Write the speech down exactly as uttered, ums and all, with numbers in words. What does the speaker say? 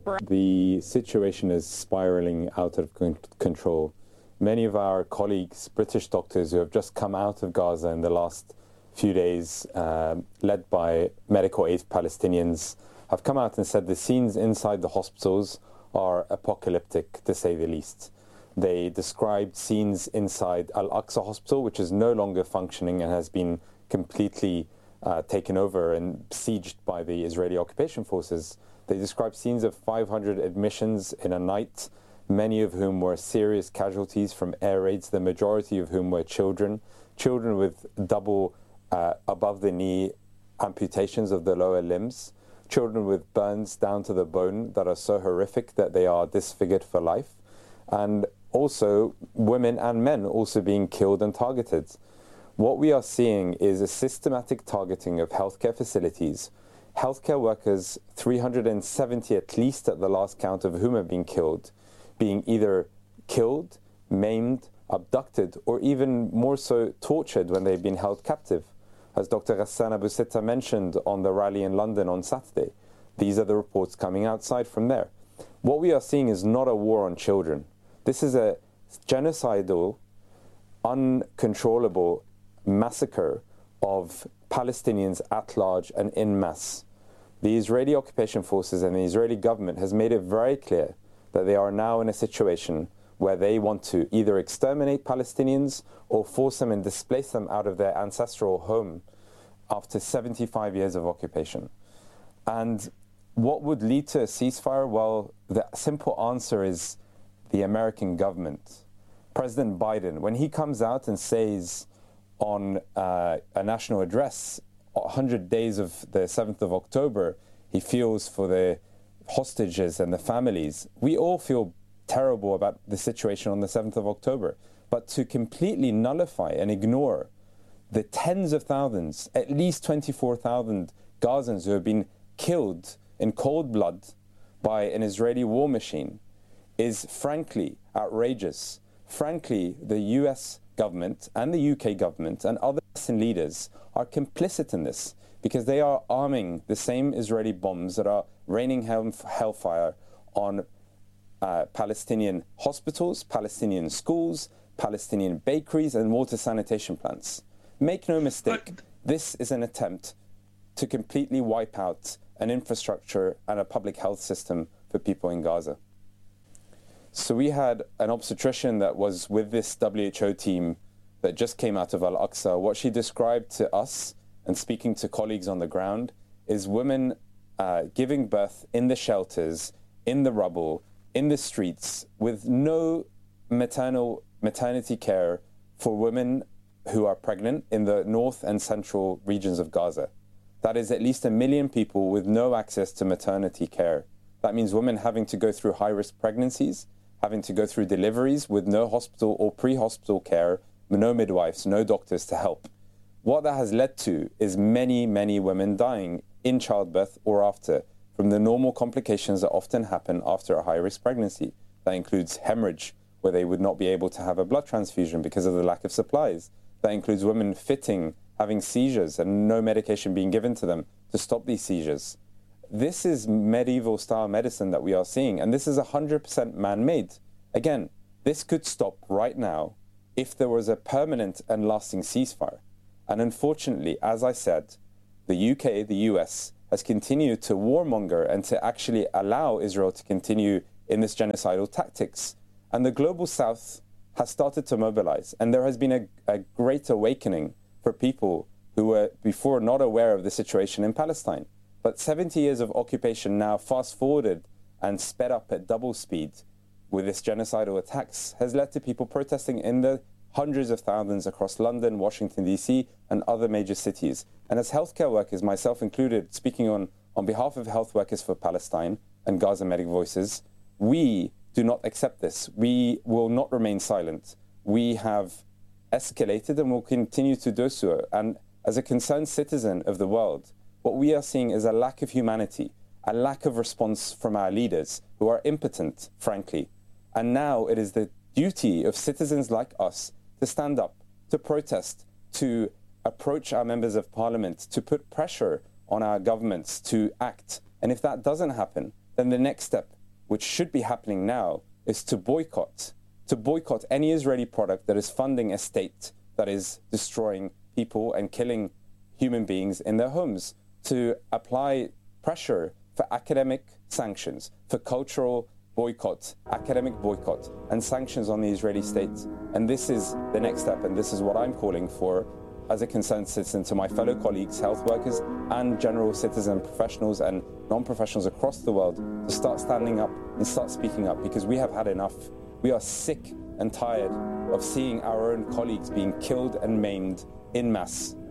The situation is spiraling out of con- control. Many of our colleagues, British doctors who have just come out of Gaza in the last few days, uh, led by Medical Aid Palestinians, have come out and said the scenes inside the hospitals are apocalyptic, to say the least. They described scenes inside Al-Aqsa Hospital, which is no longer functioning and has been completely uh, taken over and besieged by the Israeli occupation forces. They described scenes of five hundred admissions in a night, many of whom were serious casualties from air raids, the majority of whom were children, children with double uh, above-the-knee amputations of the lower limbs, children with burns down to the bone that are so horrific that they are disfigured for life, and also women and men also being killed and targeted. What we are seeing is a systematic targeting of healthcare facilities. Healthcare workers, three hundred seventy at least at the last count of whom have been killed, being either killed, maimed, abducted, or even more so tortured when they've been held captive. As Doctor Ghassan Abu Sitta mentioned on the rally in London on Saturday, these are the reports coming outside from there. What we are seeing is not a war on children. This is a genocidal, uncontrollable massacre of Palestinians at large and en masse. The Israeli occupation forces and the Israeli government has made it very clear that they are now in a situation where they want to either exterminate Palestinians or force them and displace them out of their ancestral home after seventy-five years of occupation. And what would lead to a ceasefire? Well, the simple answer is the American government. President Biden, when he comes out and says on uh, a national address, one hundred days of the seventh of October, he feels for the hostages and the families. We all feel terrible about the situation on the seventh of October. But to completely nullify and ignore the tens of thousands, at least twenty-four thousand Gazans who have been killed in cold blood by an Israeli war machine is frankly outrageous. Frankly, the U S government and the U K government and other Western leaders are complicit in this because they are arming the same Israeli bombs that are raining hell, hellfire on uh, Palestinian hospitals, Palestinian schools, Palestinian bakeries and water sanitation plants. Make no mistake, this is an attempt to completely wipe out an infrastructure and a public health system for people in Gaza. So we had an obstetrician that was with this W H O team that just came out of Al-Aqsa. What she described to us and speaking to colleagues on the ground is women uh, giving birth in the shelters, in the rubble, in the streets, with no maternal maternity care for women who are pregnant in the north and central regions of Gaza. That is at least a million people with no access to maternity care. That means women having to go through high-risk pregnancies, having to go through deliveries with no hospital or pre-hospital care, no midwives, no doctors to help. What that has led to is many, many women dying in childbirth or after from the normal complications that often happen after a high-risk pregnancy. That includes hemorrhage, where they would not be able to have a blood transfusion because of the lack of supplies. That includes women fitting, having seizures and no medication being given to them to stop these seizures. This is medieval-style medicine that we are seeing, and this is one hundred percent man-made. Again, this could stop right now if there was a permanent and lasting ceasefire. And unfortunately, as I said, the U K, the U S, has continued to warmonger and to actually allow Israel to continue in this genocidal tactics. And the global south has started to mobilize, and there has been a, a great awakening for people who were before not aware of the situation in Palestine. But seventy years of occupation now fast forwarded and sped up at double speed with this genocidal attacks has led to people protesting in the hundreds of thousands across London, Washington, D C, and other major cities. And as healthcare workers, myself included, speaking on, on behalf of Health Workers for Palestine and Gaza Medic Voices, we do not accept this. We will not remain silent. We have escalated and will continue to do so. And as a concerned citizen of the world, what we are seeing is a lack of humanity, a lack of response from our leaders who are impotent, frankly. And now it is the duty of citizens like us to stand up, to protest, to approach our members of parliament, to put pressure on our governments to act. And if that doesn't happen, then the next step which should be happening now, is to boycott, to boycott any Israeli product that is funding a state that is destroying people and killing human beings in their homes, to apply pressure for academic sanctions, for cultural boycott, academic boycott, and sanctions on the Israeli state. And this is the next step, and this is what I'm calling for as a concerned citizen to my fellow colleagues, health workers, and general citizen professionals and non-professionals across the world to start standing up and start speaking up, because we have had enough. We are sick and tired of seeing our own colleagues being killed and maimed en masse.